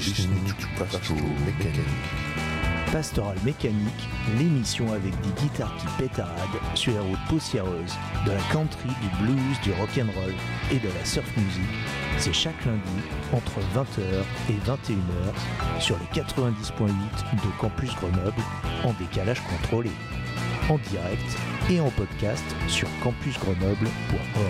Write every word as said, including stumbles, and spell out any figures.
listening to Pastoral Mécanique. Pastoral Mécanique, l'émission avec des guitares qui pétaradent sur les routes poussiéreuses, de la country, du blues, du rock'n'roll et de la surf music. C'est chaque lundi entre vingt heures et vingt et une heures sur les quatre-vingt-dix point huit de Campus Grenoble en décalage contrôlé. En direct et en podcast sur campus grenoble point org.